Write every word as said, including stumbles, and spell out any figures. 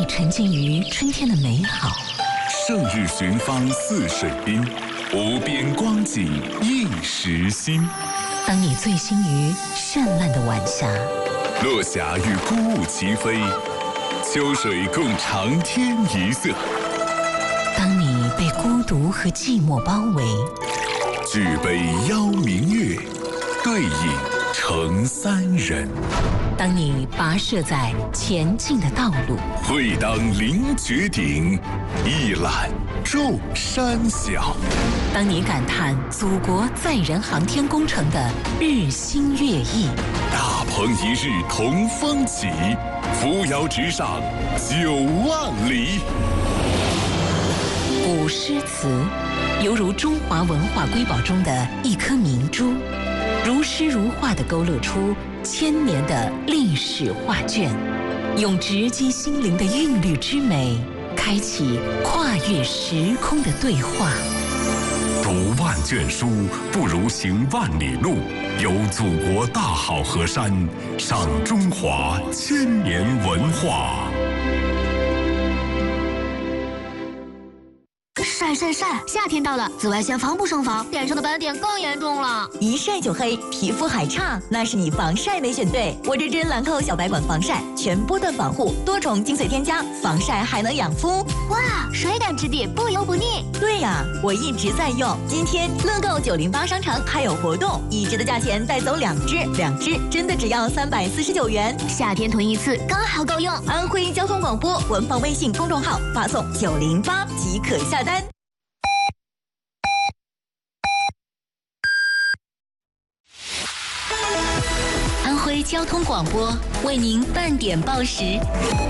沉浸于春天的美好， 胜日寻芳泗水滨，无边光景一时新。 当你醉心于绚烂的晚霞， 落霞与孤鹜齐飞，秋水共长天一色。 当你被孤独和寂寞包围， 举杯邀明月，对影成三人。 当你跋涉在前进的道路， 会当凌绝顶，一览众山小。 当你感叹祖国载人航天工程的日新月异， 大鹏一日同风起，扶摇直上九万里。 古诗词犹如中华文化瑰宝中的一颗明珠，如诗如画地勾勒出千年的历史画卷，用直击心灵的韵律之美，开启跨越时空的对话。 读万卷书，不如行万里路。游祖国大好河山，赏中华千年文化。 晒晒晒！夏天到了，紫外线防不胜防，脸上的斑点更严重了。 一晒就黑，皮肤还差，那是你防晒没选对。我这支兰蔻小白管防晒，全波段防护，多重精粹添加，防晒还能养肤。 哇，水感质地，不油不腻。 对呀，我一直在用。今天乐购九零八商城还有活动，一支的价钱带走两支，两支真的只要三百四十九元。 夏天囤一次刚好够用。 安徽交通广播文房微信公众号发送九零八即可下单。 安徽交通广播为您半点报时。